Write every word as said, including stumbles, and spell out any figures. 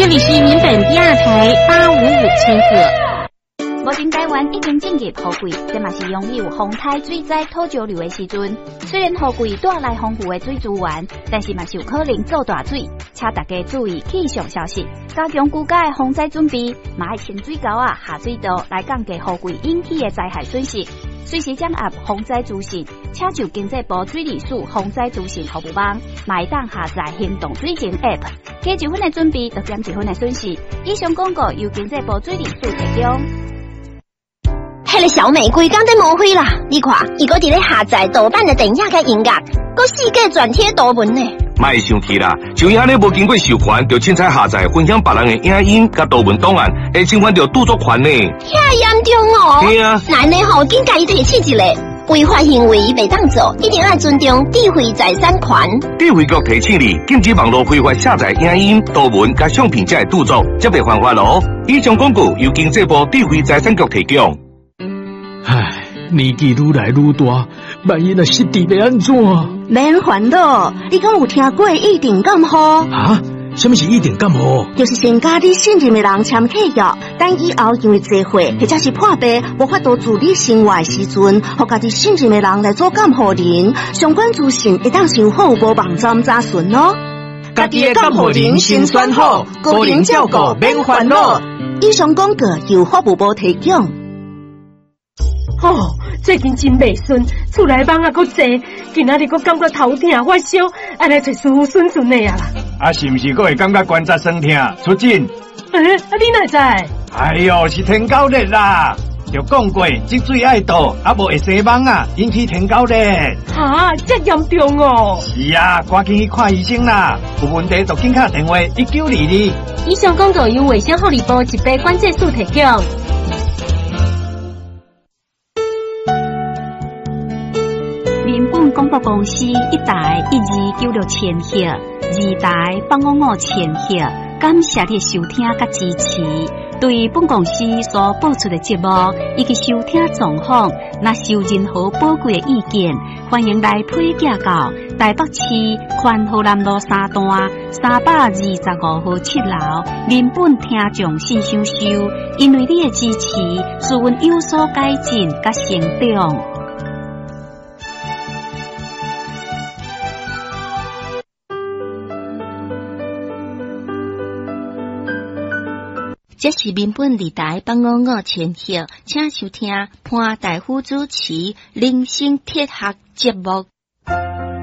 这里是民本第二台八五五千赫。 目前台湾已经进入雨季，这嘛是拥有风台水灾土石流的时阵。虽然雨季带来丰富的水资源，但是嘛是有可能造大水，请大家注意气象消息，加强居家的防灾准备，嘛要清水沟啊、下水道来降低雨季引起的灾害损失。随时掌握防灾资讯，请就经济部水利署防灾资讯服务网，嘛会当下载行动水情 App， 加一分的准备，就减一分的损失。以上广告由经济部水利署提供。 迄个小美规工在抹灰啦！你看，伊个伫咧下载盗版的电影甲音乐，佮四界转贴图文呢。 莫生气啦，像伊安尼无经过授权，就凊彩下载分享别人的影音甲图文档案，会侵犯到著作权呢。 遐严重哦！ 对啊， 咱呢吼，紧甲伊提起一个违法行为袂当做，一定要尊重智慧财产权。 智慧局提醒你，禁止网络非法下载影音、图文甲相片才会著作，则袂犯法咯。以上广告由经济部智慧财产局提供。 唉，年纪愈来愈大，万一若失智要安怎？ 免烦恼，你敢有听过一定感冒？ 啊？什么是一定感冒？ 就是先甲你信任的人签契约，等以后因为聚会或者是破病无法度自理生活的时阵，互家己信任的人来做感冒人。相关资讯会当上服务部网站查询哦。 家己的感冒人先选好，个人照顾免烦恼。 以上广告由服务部提供。 哦，最近真袂顺，厝内网啊搁济，今仔日搁感觉头痛发烧，安尼找师傅顺顺的啊啦。 啊，是毋是搁会感觉关节酸痛？出诊。 诶、欸，啊你哪知？ 哎呦，是天狗热啦！就讲过，积水爱倒，啊无会生蚊啊，引起天狗热。 哈，这严重哦！ 是啊，赶紧去看医生啦！有问题就紧打电话一九二二。 以上广告由卫生福利部疾病管制署提供。 民本广播公司一台一二九六千赫，二台八五五千赫，感谢你的收听甲支持。对本公司所播出的节目以及收听状况，若是有任何宝贵的意见，欢迎来批假到台北市宽和南路三段三百二十五号七楼民本听众信箱收。因为你的支持，使阮有所改进甲成长。这是民本电台八五五千赫，请收听潘大夫主持人生铁学节目。